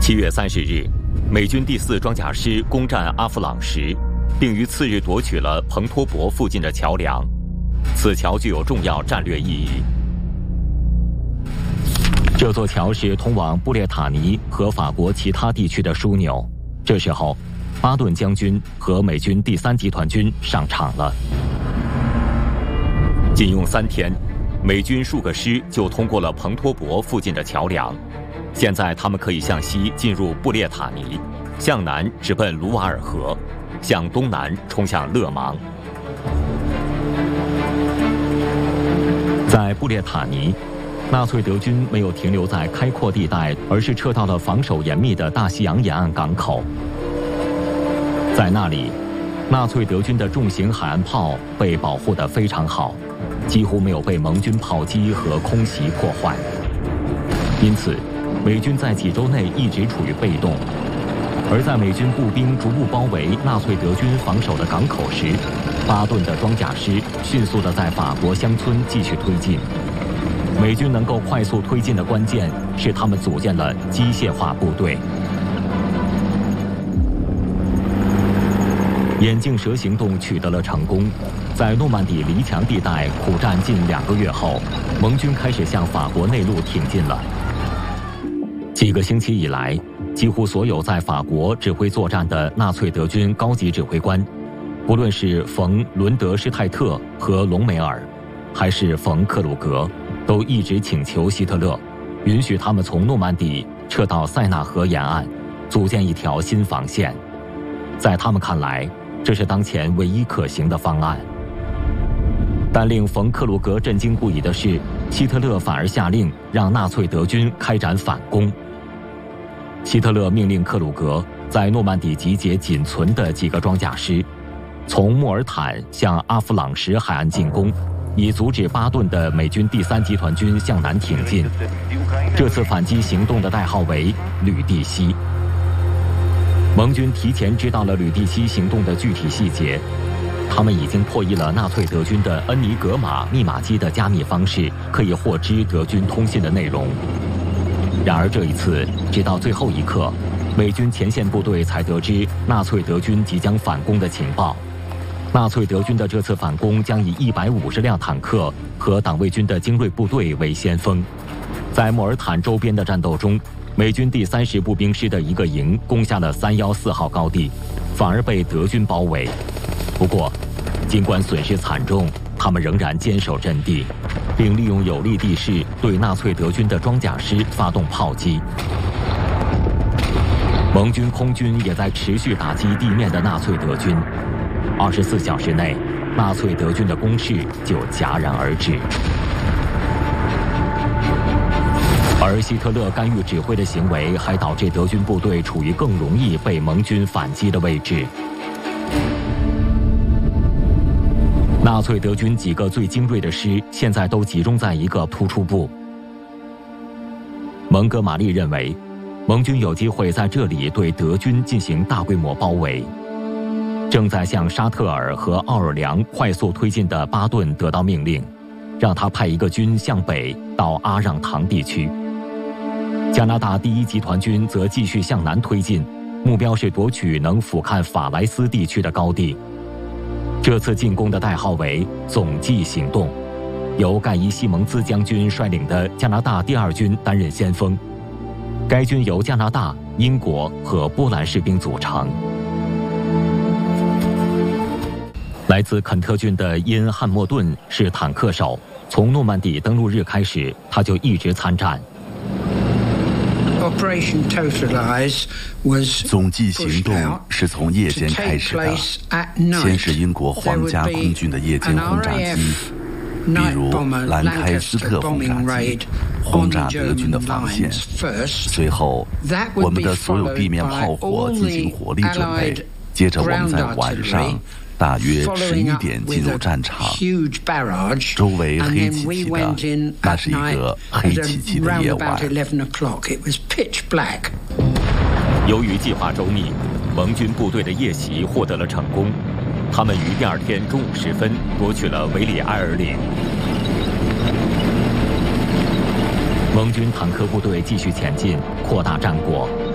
7月30日，美军第4装甲师攻占阿弗朗什，并于次日夺取了彭托博附近的桥梁。此桥具有重要战略意义。这座桥是通往布列塔尼和法国其他地区的枢纽。这时候，巴顿将军和美军第3集团军上场了。仅用3天，美军数个师就通过了彭托博附近的桥梁。现在他们可以向西进入布列塔尼，向南直奔卢瓦尔河，向东南冲向勒芒。在布列塔尼，纳粹德军没有停留在开阔地带，而是撤到了防守严密的大西洋沿岸港口。在那里，纳粹德军的重型海岸炮被保护得非常好，几乎没有被盟军炮击和空袭破坏。因此，美军在几周内一直处于被动。而在美军步兵逐步包围纳粹德军防守的港口时，巴顿的装甲师迅速地在法国乡村继续推进。美军能够快速推进的关键是他们组建了机械化部队。眼镜蛇行动取得了成功，在诺曼底离墙地带苦战近2个月后，盟军开始向法国内陆挺进了。几个星期以来，几乎所有在法国指挥作战的纳粹德军高级指挥官，不论是冯·伦德施泰特和隆美尔，还是冯·克鲁格，都一直请求希特勒允许他们从诺曼底撤到塞纳河沿岸，组建一条新防线。在他们看来，这是当前唯一可行的方案。但令冯·克鲁格震惊不已的是，希特勒反而下令让纳粹德军开展反攻。希特勒命令克鲁格在诺曼底集结仅存的几个装甲师，从莫尔坦向阿弗朗什海岸进攻，以阻止巴顿的美军第3集团军向南挺进。这次反击行动的代号为吕蒂西。盟军提前知道了吕蒂西行动的具体细节，他们已经破译了纳粹德军的恩尼格玛密码机的加密方式，可以获知德军通信的内容。然而这一次，直到最后一刻，美军前线部队才得知纳粹德军即将反攻的情报。纳粹德军的这次反攻将以150辆坦克和党卫军的精锐部队为先锋。在莫尔坦周边的战斗中，美军第30步兵师的一个营攻下了314号高地，反而被德军包围。不过，尽管损失惨重，他们仍然坚守阵地，并利用有利地势对纳粹德军的装甲师发动炮击。盟军空军也在持续打击地面的纳粹德军。24小时内，纳粹德军的攻势就戛然而止。而希特勒干预指挥的行为，还导致德军部队处于更容易被盟军反击的位置。纳粹德军几个最精锐的师现在都集中在一个突出部。蒙哥马利认为，盟军有机会在这里对德军进行大规模包围。正在向沙特尔和奥尔良快速推进的巴顿得到命令，让他派一个军向北到阿让唐地区。加拿大第1集团军则继续向南推进，目标是夺取能俯瞰法莱斯地区的高地。这次进攻的代号为总计行动，由盖伊·西蒙兹将军率领的加拿大第2军担任先锋。该军由加拿大、英国和波兰士兵组成。来自肯特郡的伊恩·汉默顿是坦克手，从诺曼底登陆日开始，他就一直参战。 总计行动是从夜间开始的，先是英国皇家空军的夜间轰炸机，比如兰开斯特轰炸机，轰炸德军的防线。随后，我们的所有地面炮火进行火力准备，接着我们在晚上大约11点进入战场，周围黑漆漆的，那是一个黑漆漆的夜晚。 由于计划周密，盟军部队的夜袭获得了成功，他们于第2天中午时分夺取了维里埃尔岭。盟军坦克部队继续前进，扩大战果。